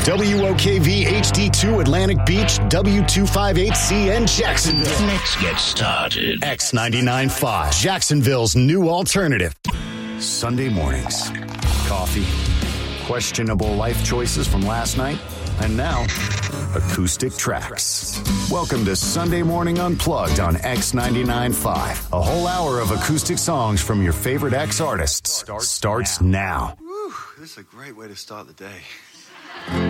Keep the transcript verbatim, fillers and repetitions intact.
W O K V H D two Atlantic Beach, W two fifty-eight C N Jacksonville. Let's get started. X ninety-nine point five, Jacksonville's new alternative. Sunday mornings. Coffee. Questionable life choices from last night. And now, acoustic tracks. Welcome to Sunday Morning Unplugged on X ninety-nine point five. A whole hour of acoustic songs from your favorite X artists starts, starts now. now. Whew, this is a great way to start the day.